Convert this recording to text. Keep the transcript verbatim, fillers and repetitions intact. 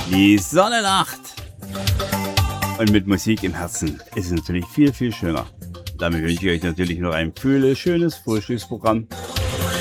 Die Sonne lacht. Und mit Musik im Herzen ist es natürlich viel, viel schöner. Damit wünsche ich euch natürlich noch ein kühles, schönes Frühstücksprogramm.